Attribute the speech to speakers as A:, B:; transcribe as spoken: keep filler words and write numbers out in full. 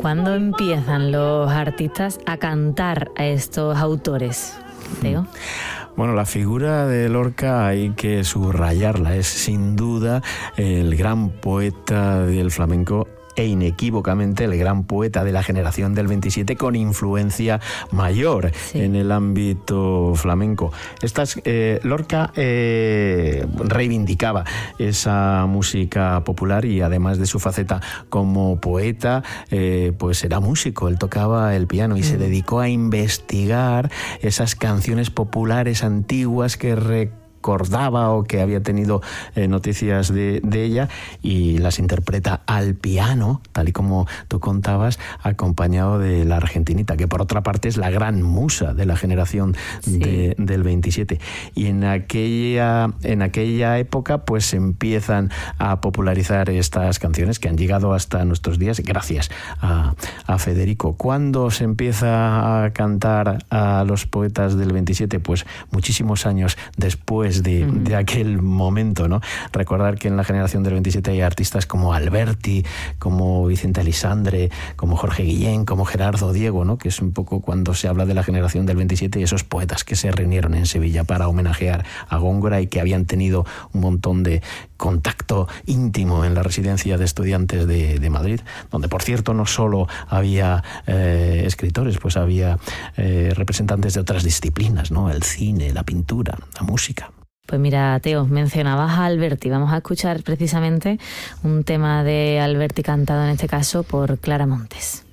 A: ¿Cuándo empiezan los artistas a cantar a estos autores, Teo?
B: Bueno, la figura de Lorca hay que subrayarla. Es sin duda el gran poeta del flamenco e inequívocamente el gran poeta de la generación del veintisiete con influencia mayor sí. en el ámbito flamenco. Estas, eh, Lorca eh, reivindicaba esa música popular y además de su faceta como poeta, eh, pues era músico, él tocaba el piano y mm. se dedicó a investigar esas canciones populares antiguas que recordaba o que había tenido eh, noticias de, de ella y las interpreta al piano, tal y como tú contabas, acompañado de la argentinita, que por otra parte es la gran musa de la generación sí. de, del veintisiete. Y en aquella, en aquella época pues se empiezan a popularizar estas canciones que han llegado hasta nuestros días gracias a, a Federico. ¿Cuándo se empieza a cantar a los poetas del veintisiete? Pues muchísimos años después De, de aquel momento, ¿no? Recordar que en la generación del veintisiete hay artistas como Alberti, como Vicente Elisandre, como Jorge Guillén, como Gerardo Diego, ¿no? Que es un poco cuando se habla de la generación del veintisiete y esos poetas que se reunieron en Sevilla para homenajear a Góngora y que habían tenido un montón de contacto íntimo en la residencia de estudiantes de, de Madrid, donde por cierto no solo había eh, escritores, pues había eh, representantes de otras disciplinas, ¿no? El cine, la pintura, la música.
A: Pues mira, Teo, mencionabas a Alberti. Vamos a escuchar precisamente un tema de Alberti cantado en este caso por Clara Montes.